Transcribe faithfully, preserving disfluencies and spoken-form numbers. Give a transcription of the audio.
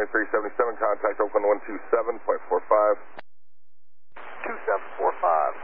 twenty-three seventy-seven, contact Oakland one two seven point four five. two seven four five.